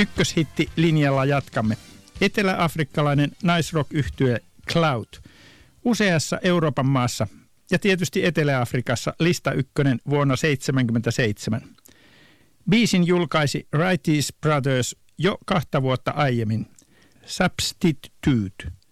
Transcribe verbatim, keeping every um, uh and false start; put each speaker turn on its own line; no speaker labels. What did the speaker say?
Ykköshitti linjalla jatkamme. Etelä-afrikkalainen naisrock-yhtye Cloud. Useassa Euroopan maassa ja tietysti Etelä-Afrikassa lista ykkönen vuonna seitsemänkymmentäseitsemän. Biisin julkaisi Righteous Brothers jo kahta vuotta aiemmin. Substitute.